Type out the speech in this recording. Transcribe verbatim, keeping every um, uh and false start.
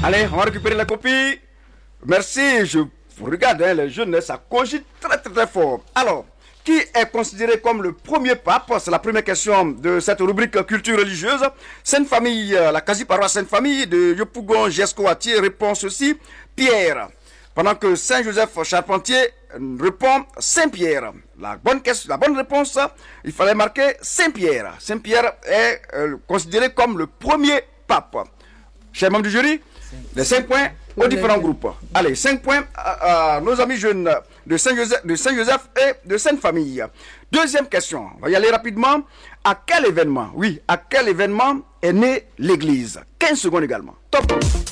Allez, on va récupérer la copie. Merci, je regarde, hein, les jeunes, ça cogite très très très fort. Alors, qui est considéré comme le premier pape? C'est la première question de cette rubrique culture religieuse. Sainte Famille, la quasi-paroisse Sainte Famille de Yopougon, Jesco-Atier répond ceci, Pierre. Pendant que Saint Joseph Charpentier répond Saint-Pierre. La bonne question, la bonne réponse, il fallait marquer Saint-Pierre. Saint-Pierre est euh, considéré comme le premier pape. Chers membres du jury, les cinq points aux différents groupes. Allez, cinq points à, à nos amis jeunes de Saint-Joseph de Saint-Joseph et de Sainte-Famille. Deuxième question, on va y aller rapidement. À quel événement, oui, à quel événement est née l'Église? quinze secondes également. Top.